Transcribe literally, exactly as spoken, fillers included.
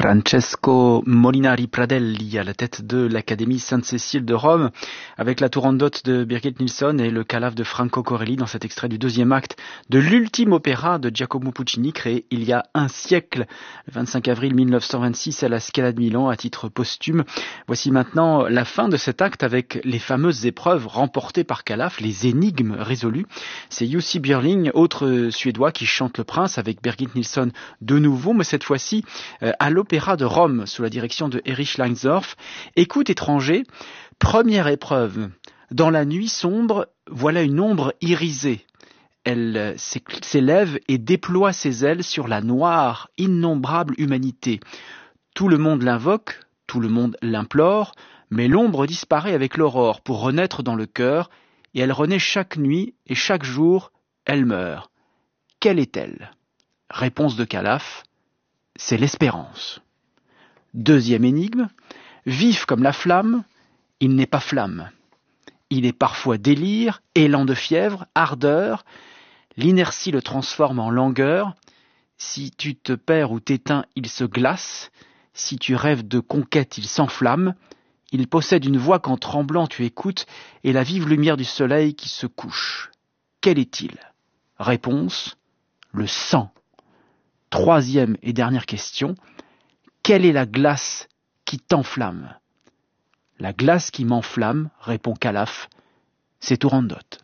Francesco Molinari Pradelli à la tête de l'Académie Sainte-Cécile de Rome, avec la Turandot de Birgit Nilsson et le Calaf de Franco Corelli dans cet extrait du deuxième acte de l'ultime opéra de Giacomo Puccini, créé il y a un siècle, le vingt-cinq avril mille neuf cent vingt-six à la Scala de Milan à titre posthume. Voici maintenant la fin de cet acte avec les fameuses épreuves remportées par Calaf, les énigmes résolues. C'est Jussi Björling, autre Suédois, qui chante le prince avec Birgit Nilsson de nouveau, mais cette fois-ci euh, à l'Opéra de Rome, sous la direction de Erich Leinsdorf. Écoute étranger, première épreuve. Dans la nuit sombre, voilà une ombre irisée. Elle s'élève et déploie ses ailes sur la noire, innombrable humanité. Tout le monde l'invoque, tout le monde l'implore, mais l'ombre disparaît avec l'aurore pour renaître dans le cœur, et elle renaît chaque nuit, et chaque jour, elle meurt. Quelle est-elle ? Réponse de Calaf, c'est l'espérance. Deuxième énigme, vif comme la flamme, il n'est pas flamme. Il est parfois délire, élan de fièvre, ardeur, l'inertie le transforme en langueur. Si tu te perds ou t'éteins, il se glace. Si tu rêves de conquête, il s'enflamme. Il possède une voix qu'en tremblant tu écoutes, et la vive lumière du soleil qui se couche. Quel est-il ? Réponse, le sang. Troisième et dernière question, quelle est la glace qui t'enflamme ? La glace qui m'enflamme, répond Calaf, c'est Turandot.